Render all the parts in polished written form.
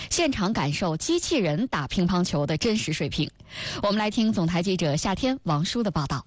现场感受机器人打乒乓球的真实水平。我们来听总台记者夏天、王舒的报道。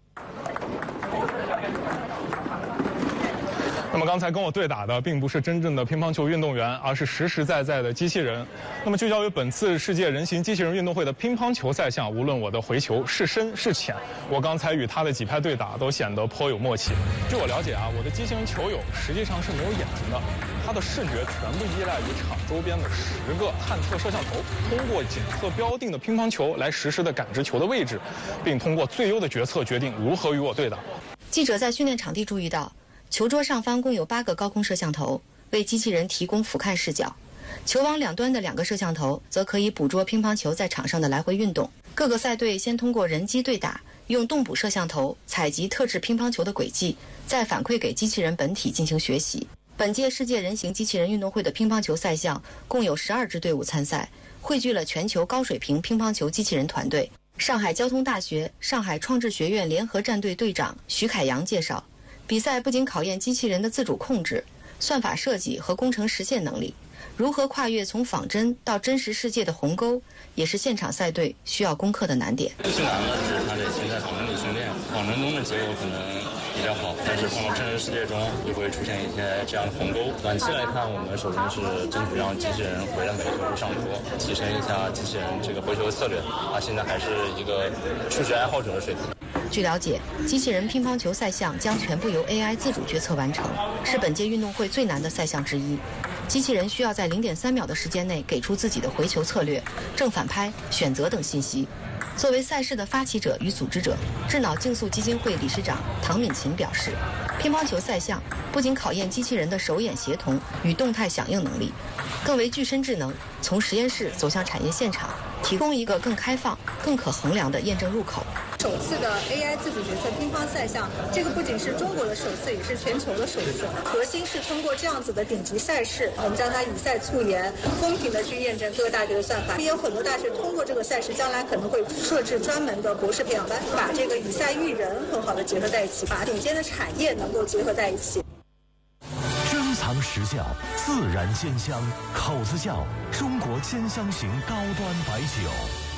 那么刚才跟我对打的并不是真正的乒乓球运动员，而是实实在在的机器人。那么聚焦于本次世界人形机器人运动会的乒乓球赛项，无论我的回球是深是浅，我刚才与他的几拍对打都显得颇有默契。据我了解啊，我的机器人球友实际上是没有眼睛的，他的视觉全部依赖于场周边的10个探测摄像头，通过检测标定的乒乓球来实时的感知球的位置，并通过最优的决策决定如何与我对打。 记者在训练场地注意到，球桌上方共有8个高空摄像头，为机器人提供俯瞰视角。球网两端的2个摄像头则可以捕捉乒乓球在场上的来回运动。各个赛队先通过人机对打，用动捕摄像头采集特制乒乓球的轨迹，再反馈给机器人本体进行学习。本届世界人形机器人运动会的乒乓球赛项共有12支队伍参赛，汇聚了全球高水平乒乓球机器人团队。上海交通大学上海创智学院联合战队队长徐凯阳介绍，比赛不仅考验机器人的自主控制、算法设计和工程实现能力，如何跨越从仿真到真实世界的鸿沟，也是现场赛队需要攻克的难点。 最难的是它得先在仿真里训练，仿真中的结果可能比较好，但是放到真实世界中就会出现一些这样的鸿沟。短期来看，我们首先是争取让机器人回来每个球上桌，提升一下机器人这个回球策略。它现在还是一个数学爱好者的水平。 据了解，机器人乒乓球赛项将全部由 AI 自主决策完成，是本届运动会最难的赛项之一。机器人需要在0.3秒的时间内给出自己的回球策略、正反拍、选择等信息。作为赛事的发起者与组织者，智脑竞速基金会理事长唐敏琴表示，乒乓球赛项不仅考验机器人的手眼协同与动态响应能力，更为具身智能从实验室走向产业现场提供一个更开放、更可衡量的验证入口。 首次的 AI 自主决策乒乓赛项，这个不仅是中国的首次，也是全球的首次。核心是通过这样子的顶级赛事，我们将它以赛促研，公平的去验证各个大学的算法。也有很多大学通过这个赛事，将来可能会设置专门的博士培养班，把这个以赛育人很好的结合在一起，把顶尖的产业能够结合在一起。 珍藏实窖，自然鲜香，口子窖，中国鲜香型高端白酒。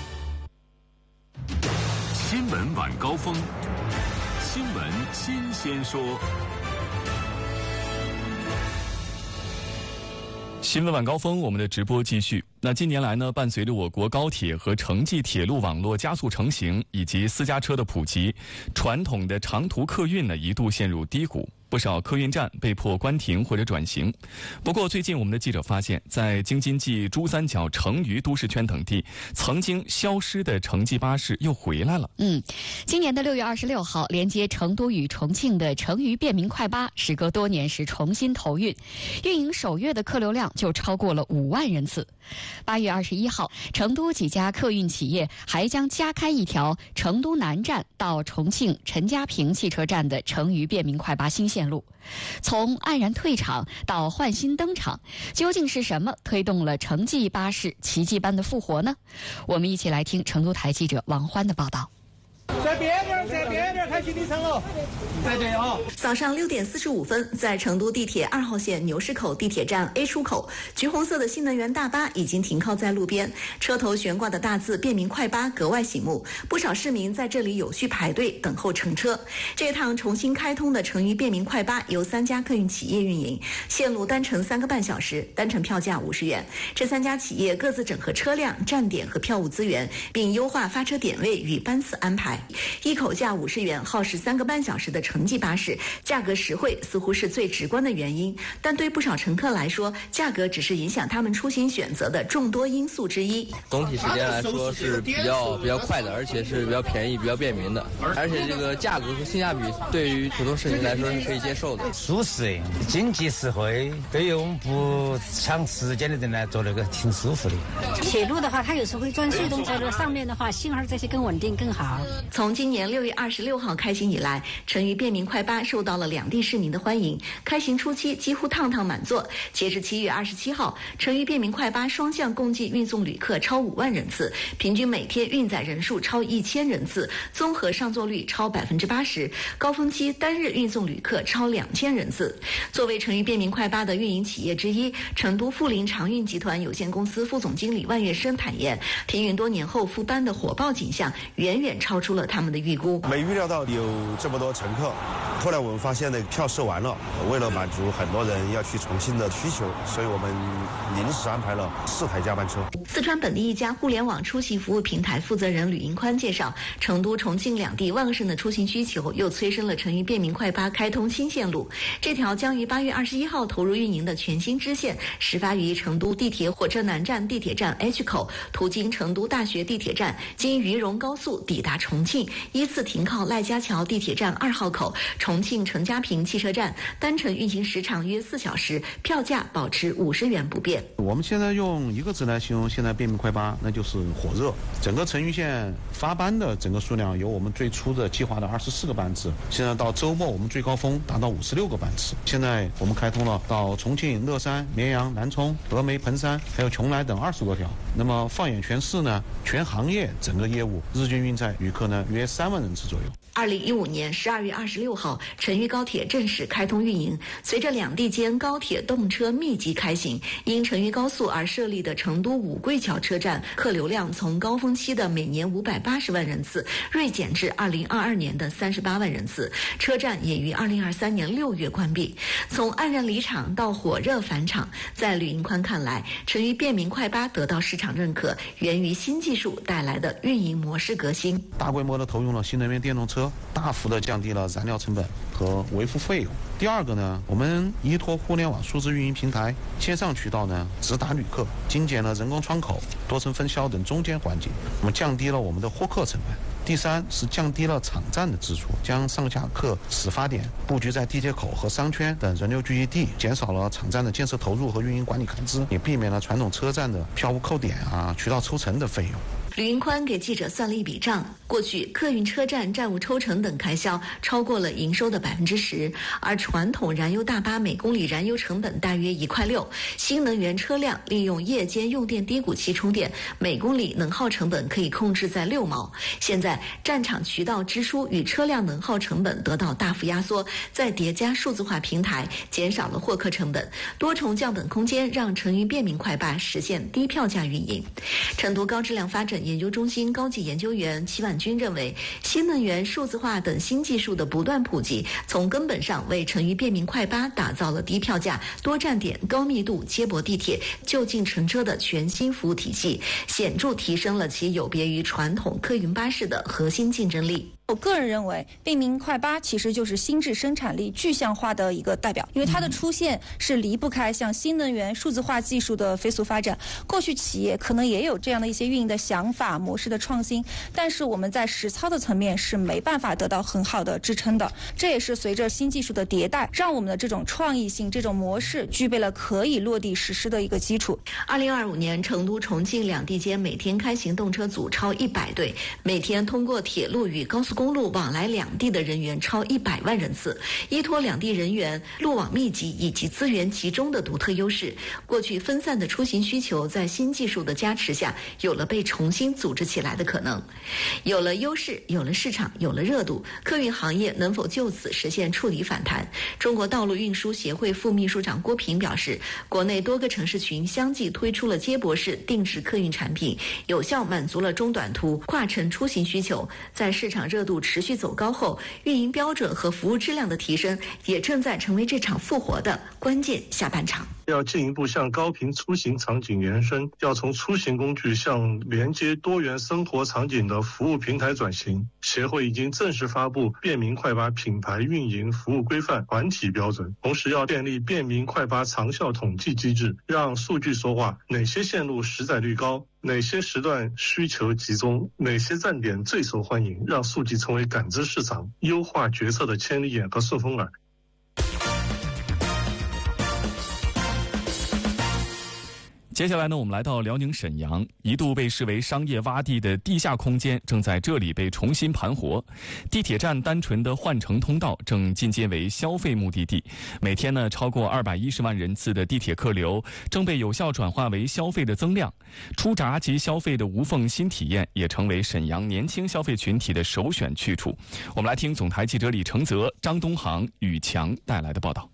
新闻晚高峰，新闻新鲜说。 新闻晚高峰，我们的直播继续。那近年来呢，伴随着我国高铁和城际铁路网络加速成型，以及私家车的普及，传统的长途客运呢一度陷入低谷。不少客运站被迫关停或者转型。不过最近我们的记者发现，在京津冀珠三角成渝都市圈等地，曾经消失的城际巴士又回来了。 今年的6月26号，连接成都与重庆的成渝便民快巴时隔多年时重新投运，运营首月的客流量就超过了5万人次。8月21号，成都几家客运企业还将加开一条成都南站到重庆陈家坪汽车站的成渝便民快巴新线路。从黯然退场到焕新登场，究竟是什么推动了城际巴士奇迹般的复活呢？我们一起来听成都台记者王欢的报道。 在边边开启里程了，在这啊！ 早上6点45分，在成都地铁2号线牛市口地铁站 A 出口，橘红色的新能源大巴已经停靠在路边，车头悬挂的大字便民快巴格外醒目，不少市民在这里有序排队等候乘车。这趟重新开通的成渝便民快巴由3家客运企业运营，线路单程3个半小时，单程票价50元。这3家企业各自整合车辆、站点和票务资源，并优化发车点位与班次安排。一口价50元，耗时3个半小时的城际巴士，价格实惠似乎是最直观的原因，但对不少乘客来说，价格只是影响他们出行选择的众多因素之一。 总体时间来说是比较快的，而且是比较便宜、比较便民的，而且这个价格和性价比对于普通市民来说是可以接受的， 舒适、经济实惠，对于我们不抢时间的人来做那个挺舒服的。 铁路的话，它有时候会装速动车的，上面的话信号这些更稳定更好。 从今年6月26号开行以来，成渝便民快八受到了两地市民的欢迎。开行初期几乎趟趟满座，截至7月27号，成渝便民快八双向共计运送旅客超5万人次，平均每天运载人数超1000人次，综合上座率超80%，高峰期单日运送旅客超2000人次。作为成渝便民快八的运营企业之一，成都富临长运集团有限公司副总经理万月生坦言，停运多年后复班的火爆景象远远超出了他们的预估。 没预料到有这么多乘客，后来我们发现呢，票售完了，为了满足很多人要去重庆的需求，所以我们临时安排了4台加班车。 四川本地一家互联网出行服务平台负责人吕银宽介绍，成都、重庆两地旺盛的出行需求又催生了成渝便民快八开通新线路。这条将于8月21号投入运营的全新支线，始发于成都地铁火车南站地铁站 H 口，途经成都大学地铁站，经渝蓉高速抵达重庆，依次停靠赖家桥地铁站2号口、重庆陈家坪汽车站，单程运行时长约4小时，票价保持50元不变。 我们现在用一个字来形容现在便民快八，那就是火热。整个成渝线发班的整个数量由我们最初的计划的24个班次，现在到周末我们最高峰达到56个班次。现在我们开通了到重庆、乐山、绵阳、南充、峨眉、彭山还有邛崃等20多条。那么放眼全市呢，全行业整个业务日均运载旅客呢约3万人次左右。 2015年12月26号，成渝高铁正式开通运营。随着两地间高铁动车密集开行，因成渝高速而设立的成都五桂桥车站客流量从高峰期的每年580万人次锐减至2022年的38万人次。车站也于2023年6月关闭。从黯然离场到火热返场，在吕银宽看来，成渝便民快八得到市场认可，源于新技术带来的运营模式革新。 大规模的投用了新能源电动车，大幅的降低了燃料成本和维护费用。第二个呢，我们依托互联网数字运营平台，线上渠道呢直达旅客，精简了人工窗口、多层分销等中间环节，我们降低了我们的获客成本。第三是降低了场站的支出，将上下客始发点布局在地铁口和商圈等人流聚集地，减少了场站的建设投入和运营管理开支，也避免了传统车站的票务扣点渠道抽成的费用。 吕银宽给记者算了一笔账，过去客运车站站务抽成等开销超过了营收的10%，而传统燃油大巴每公里燃油成本大约1.6块，新能源车辆利用夜间用电低谷期充电，每公里能耗成本可以控制在6毛。现在站场渠道支出与车辆能耗成本得到大幅压缩，再叠加数字化平台，减少了获客成本，多重降本空间让成渝便民快八实现低票价运营。成都高质量发展研究中心高级研究员齐婉军认为，新能源、数字化等新技术的不断普及，从根本上为成渝便民快八打造了低票价、多站点、高密度接驳地铁、就近乘车的全新服务体系，显著提升了其有别于传统客运巴士的核心竞争力。 我个人认为，便民快八其实就是新质生产力具象化的一个代表，因为它的出现是离不开像新能源、数字化技术的飞速发展。过去企业可能也有这样的一些运营的想法、模式的创新，但是我们在实操的层面是没办法得到很好的支撑的。这也是随着新技术的迭代，让我们的这种创意性、这种模式具备了可以落地实施的一个基础。 2025年，成都、重庆两地间每天开行动车组超100对，每天通过铁路与高速公路往来两地的人员超100万人次。依托两地人员路网密集以及资源集中的独特优势，过去分散的出行需求在新技术的加持下有了被重新组织起来的可能。有了优势，有了市场，有了热度，客运行业能否就此实现触底反弹？中国道路运输协会副秘书长郭平表示，国内多个城市群相继推出了接驳式定制客运产品，有效满足了中短途跨城出行需求。在市场热度持续走高后，运营标准和服务质量的提升也正在成为这场复活的关键下半场。 要进一步向高频出行场景延伸，要从出行工具向连接多元生活场景的服务平台转型。协会已经正式发布便民快八品牌运营服务规范团体标准，同时要建立便民快八长效统计机制，让数据说话，哪些线路实载率高，哪些时段需求集中，哪些站点最受欢迎，让数据成为感知市场、优化决策的千里眼和顺风耳。 接接下来呢，我们来到辽宁沈阳，一度被视为商业洼地的地下空间正在这里被重新盘活。地铁站单纯的换乘通道正进阶为消费目的地，每天呢超过210万人次的地铁客流正被有效转化为消费的增量。出闸及消费的无缝新体验也成为沈阳年轻消费群体的首选去处。我们来听总台记者李承泽、张东航、宇强带来的报道。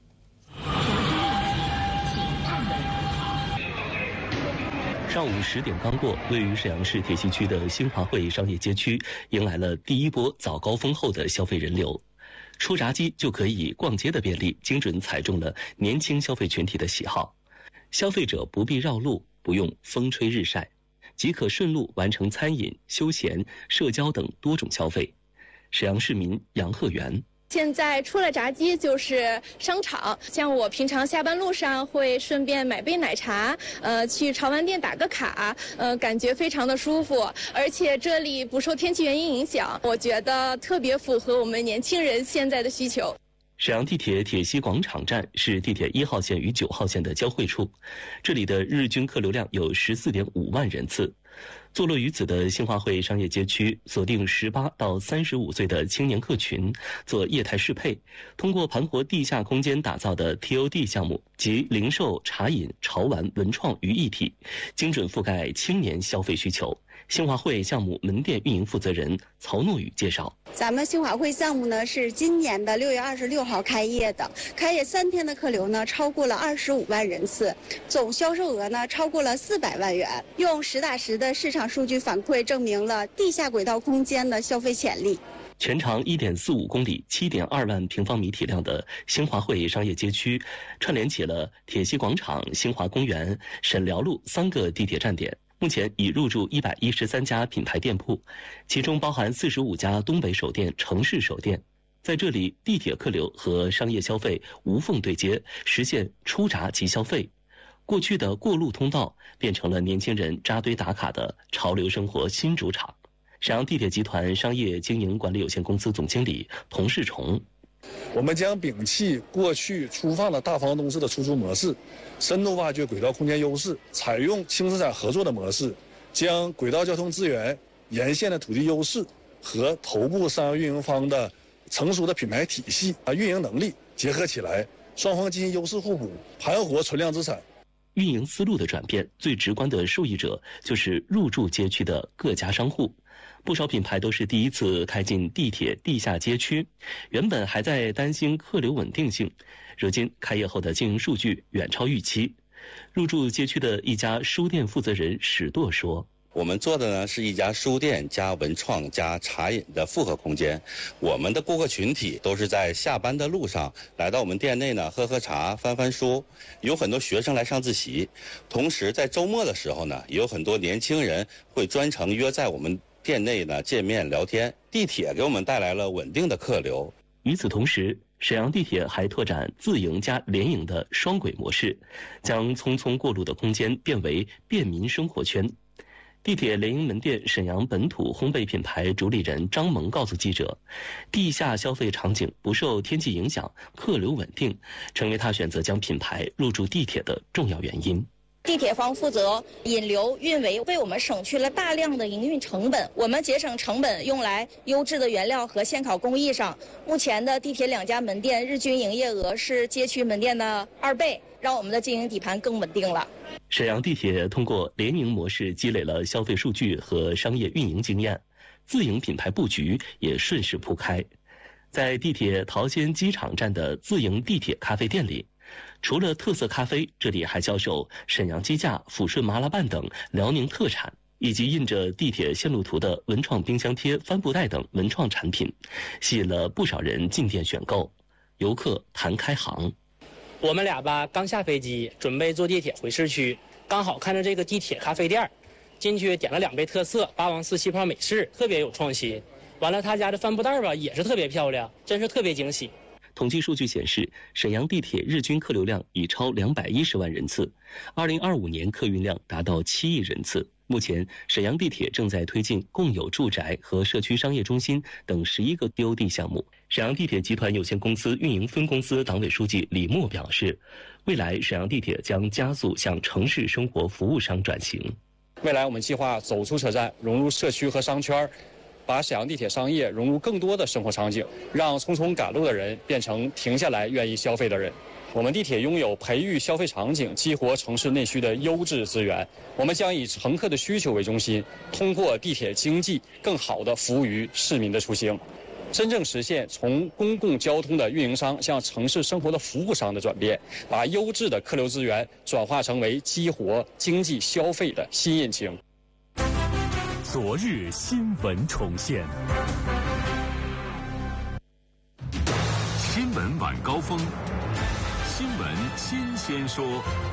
上午10点刚过，位于沈阳市铁西区的新华汇商业街区迎来了第一波早高峰后的消费人流。出闸机就可以逛街的便利，精准踩中了年轻消费群体的喜好。消费者不必绕路，不用风吹日晒，即可顺路完成餐饮、休闲、社交等多种消费。沈阳市民杨鹤元。 现在出了闸机就是商场，像我平常下班路上会顺便买杯奶茶，去潮玩店打个卡，感觉非常的舒服，而且这里不受天气原因影响，我觉得特别符合我们年轻人现在的需求。 沈阳地铁铁西广场站是地铁1号线与9号线的交汇处，这里的日均客流量有14.5万人次。坐落于此的新华汇商业街区，锁定18到35岁的青年客群，做业态适配，通过盘活地下空间打造的 TOD 项目及零售、茶饮、潮玩、文创于一体，精准覆盖青年消费需求。新华汇项目门店运营负责人曹诺宇介绍， 咱们新华汇项目呢是今年的6月26号开业的，开业3天的客流呢超过了25万人次，总销售额呢超过了400万元。用实打实的市场数据反馈证明了地下轨道空间的消费潜力。 全长1.45公里、7.2万平方米体量的新华汇商业街区，串联起了铁西广场、新华公园、沈辽路3个地铁站点。目前已入驻113家品牌店铺，其中包含45家东北首店、城市首店。在这里，地铁客流和商业消费无缝对接，实现出闸即消费。过去的过路通道变成了年轻人扎堆打卡的潮流生活新主场。沈阳地铁集团商业经营管理有限公司总经理童世崇。 我们将摒弃过去粗放的大房东式的出租模式，深度挖掘轨道空间优势，采用轻资产合作的模式，将轨道交通资源、沿线的土地优势和头部商业运营方的成熟的品牌体系运营能力结合起来，双方进行优势互补，盘活存量资产。 运营思路的转变，最直观的受益者就是入驻街区的各家商户。不少品牌都是第一次开进地铁地下街区，原本还在担心客流稳定性，如今开业后的经营数据远超预期。入驻街区的一家书店负责人史舵说， 我们做的呢是一家书店加文创加茶饮的复合空间，我们的顾客群体都是在下班的路上来到我们店内呢喝喝茶翻翻书，有很多学生来上自习，同时在周末的时候呢也有很多年轻人会专程约在我们店内呢见面聊天。地铁给我们带来了稳定的客流。 与此同时，沈阳地铁还拓展自营加联营的双轨模式，将匆匆过路的空间变为便民生活圈。地铁联营门店沈阳本土烘焙品牌主理人张萌告诉记者，地下消费场景不受天气影响，客流稳定，成为他选择将品牌入驻地铁的重要原因。 地铁方负责引流运维，为我们省去了大量的营运成本，我们节省成本用来优质的原料和现烤工艺上。目前的地铁2家门店日均营业额是街区门店的2倍，让我们的经营底盘更稳定了。 沈阳地铁通过联营模式积累了消费数据和商业运营经验，自营品牌布局也顺势铺开。在地铁桃仙机场站的自营地铁咖啡店里，除了特色咖啡，这里还销售沈阳鸡架、抚顺麻辣拌等辽宁特产，以及印着地铁线路图的文创冰箱贴、帆布袋等文创产品，吸引了不少人进店选购。游客谈开行， 我们俩吧刚下飞机，准备坐地铁回市区，刚好看着这个地铁咖啡店，进去点了2杯特色8王4气泡美式，特别有创新。完了，他家的帆布袋吧也是特别漂亮，真是特别惊喜。 统计数据显示，沈阳地铁日均客流量已超210万人次，2025年客运量达到7亿人次， 目前，沈阳地铁正在推进共有住宅和社区商业中心等11个 TOD 项目。沈阳地铁集团有限公司运营分公司党委书记李默表示，未来沈阳地铁将加速向城市生活服务商转型。 未来我们计划走出车站，融入社区和商圈，把沈阳地铁商业融入更多的生活场景，让匆匆赶路的人变成停下来愿意消费的人。我们地铁拥有培育消费场景、激活城市内需的优质资源。我们将以乘客的需求为中心，通过地铁经济更好地服务于市民的出行，真正实现从公共交通的运营商向城市生活的服务商的转变，把优质的客流资源转化成为激活经济消费的新引擎。 昨日新闻重现， 新闻晚高峰，新闻新鲜说。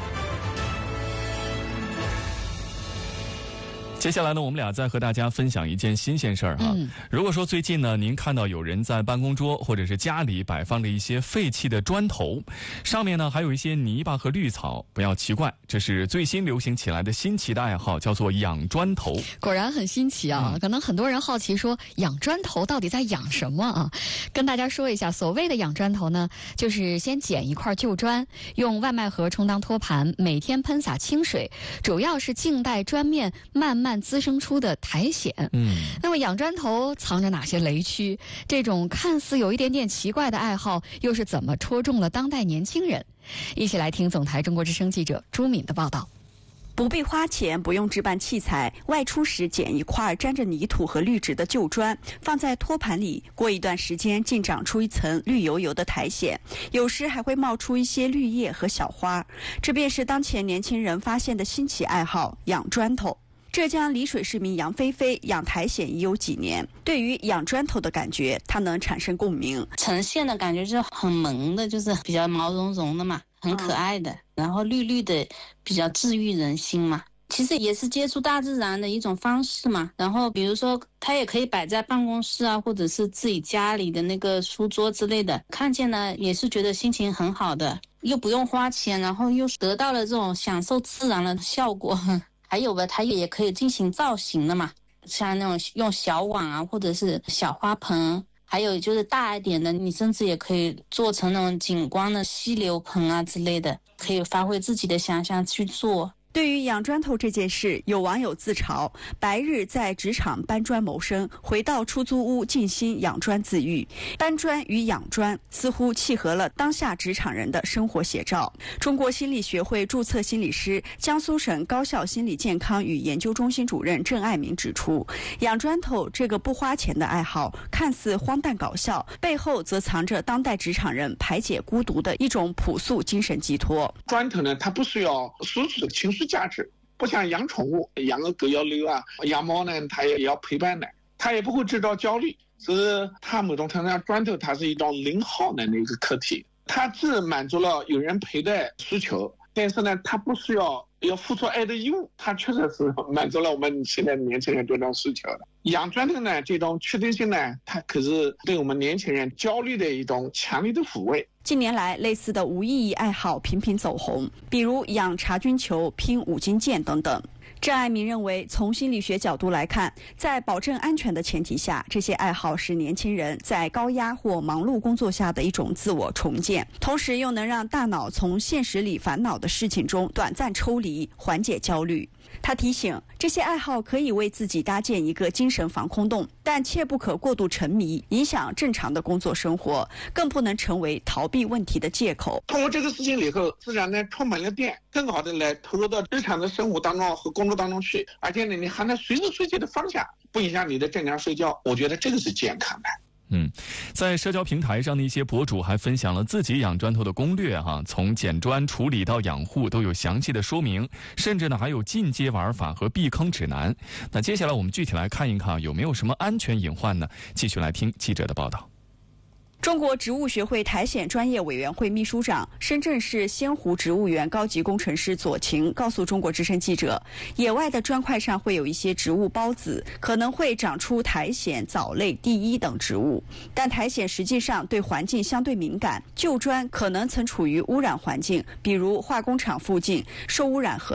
接下来呢，我们俩再和大家分享一件新鲜事儿哈。如果说最近呢，您看到有人在办公桌或者是家里摆放着一些废弃的砖头，上面呢还有一些泥巴和绿草，不要奇怪，这是最新流行起来的新奇的爱好，叫做养砖头。 果然很新奇啊！可能很多人好奇说，养砖头到底在养什么啊？跟大家说一下，所谓的养砖头呢，就是先捡一块旧砖，用外卖盒充当托盘，每天喷洒清水，主要是静待砖面慢慢滋生出的苔藓。那么养砖头藏着哪些雷区？这种看似有一点点奇怪的爱好，又是怎么戳中了当代年轻人？一起来听总台中国之声记者朱敏的报道。 不必花钱，不用置办器材，外出时捡一块沾着泥土和绿植的旧砖，放在托盘里，过一段时间竟长出一层绿油油的苔藓，有时还会冒出一些绿叶和小花。这便是当前年轻人发现的新奇爱好——养砖头。浙江丽水市民杨菲菲养苔藓已有几年，对于养砖头的感觉，她能产生共鸣。 呈现的感觉就是很萌的，就是比较毛茸茸的嘛，很可爱的，然后绿绿的，比较治愈人心嘛。其实也是接触大自然的一种方式嘛。然后比如说它也可以摆在办公室啊，或者是自己家里的那个书桌之类的，看见呢也是觉得心情很好的，又不用花钱，然后又得到了这种享受自然的效果。还有吧，它也可以进行造型的嘛，像那种用小碗啊，或者是小花盆，还有就是大一点的，你甚至也可以做成那种景观的溪流盆啊之类的，可以发挥自己的想象去做。 对于养砖头这件事，有网友自嘲：白日在职场搬砖谋生，回到出租屋静心养砖自愈。搬砖与养砖似乎契合了当下职场人的生活写照。中国心理学会注册心理师、江苏省高校心理健康与研究中心主任郑爱民指出，养砖头这个不花钱的爱好看似荒诞搞笑，背后则藏着当代职场人排解孤独的一种朴素精神寄托。 砖头呢，它不需要实质的情绪价值，不像养宠物，养个狗要遛啊，养猫呢它也要陪伴的，它也不会制造焦虑。只是它某种程度上，砖头它是一种零耗能的一个客体，它只满足了有人陪的需求，但是呢它不需要付出爱的义务，它确实是满足了我们现在年轻人这种需求的。养砖头呢，这种确定性呢，它可是对我们年轻人焦虑的一种强烈的抚慰。 近年来，类似的无意义爱好频频走红，比如养茶菌球、拼五金件等等。郑爱民认为，从心理学角度来看，在保证安全的前提下，这些爱好是年轻人在高压或忙碌工作下的一种自我重建，同时又能让大脑从现实里烦恼的事情中短暂抽离，缓解焦虑。他提醒，这些爱好可以为自己搭建一个精神防空洞，但切不可过度沉迷，影响正常的工作生活，更不能成为逃避问题的借口。 通过这个事情以后，自然呢充满了电，更好的来投入到日常的生活当中和工作当中去，而且呢你还能随时随地的放下，不影响你的正常睡觉。我觉得这个是健康的。 在社交平台上的一些博主还分享了自己养砖头的攻略哈，从捡砖处理到养护都有详细的说明，甚至呢还有进阶玩法和避坑指南。那接下来我们具体来看一看有没有什么安全隐患呢？继续来听记者的报道。 中国植物学会苔藓专业委员会秘书长、深圳市仙湖植物园高级工程师左晴告诉中国之声记者，野外的砖块上会有一些植物孢子，可能会长出苔藓、藻类、地衣等植物，但苔藓实际上对环境相对敏感，旧砖可能曾处于污染环境，比如化工厂附近、受污染河道。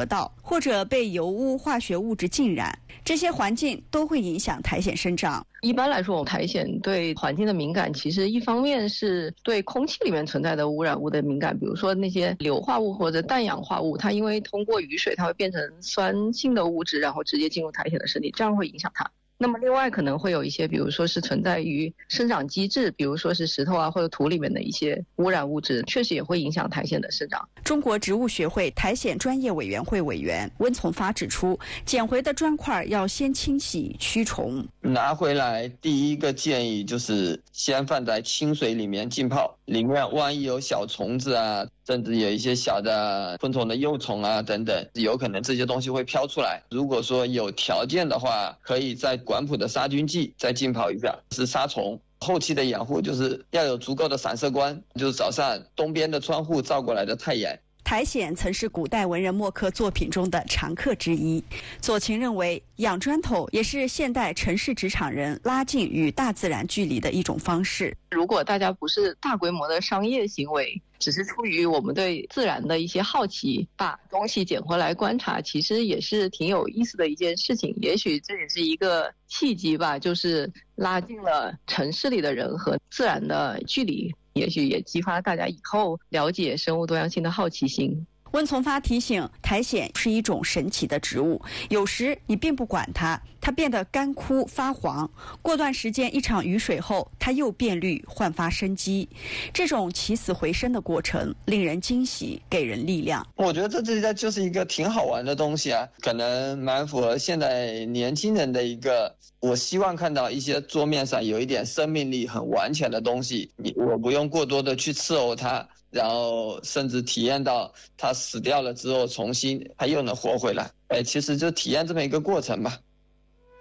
或者被油污、化学物质浸染，这些环境都会影响苔藓生长。 一般来说，苔藓对环境的敏感，其实一方面是对空气里面存在的污染物的敏感，比如说那些硫化物或者氮氧化物，它因为通过雨水，它会变成酸性的物质，然后直接进入苔藓的身体，这样会影响它。那么另外可能会有一些，比如说是存在于生长机制，比如说是石头啊或者土里面的一些污染物质，确实也会影响苔藓的生长。 中国植物学会苔藓专业委员会委员温从发指出，捡回的砖块要先清洗驱虫。 拿回来第一个建议就是先放在清水里面浸泡，里面万一有小虫子啊，甚至有一些小的昆虫的幼虫啊等等，有可能这些东西会飘出来。如果说有条件的话，可以在管谱的杀菌剂再浸泡一下，是杀虫。后期的养护就是要有足够的散射光，就是早上东边的窗户照过来的太阳。 苔藓曾是古代文人墨客作品中的常客之一。左倾认为，养砖头也是现代城市职场人拉近与大自然距离的一种方式。 如果大家不是大规模的商业行为，只是出于我们对自然的一些好奇，把东西捡回来观察，其实也是挺有意思的一件事情。也许这也是一个契机吧，就是拉近了城市里的人和自然的距离，也许也激发大家以后了解生物多样性的好奇心。 温从发提醒，苔藓是一种神奇的植物，有时你并不管它，它变得干枯发黄，过段时间一场雨水后，它又变绿焕发生机。这种起死回生的过程令人惊喜，给人力量。 我觉得这就是一个挺好玩的东西啊，可能蛮符合现在年轻人的一个，我希望看到一些桌面上有一点生命力很完全的东西，我不用过多的去伺候它，然后甚至体验到它死掉了之后重新它又能活回来。其实就体验这么一个过程吧。